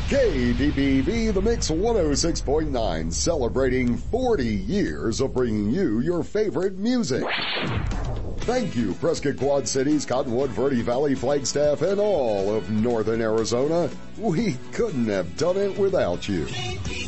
KDPV, The Mix 106.9, celebrating 40 years of bringing you your favorite music. Thank you, Prescott Quad Cities, Cottonwood, Verde Valley, Flagstaff, and all of Northern Arizona. We couldn't have done it without you.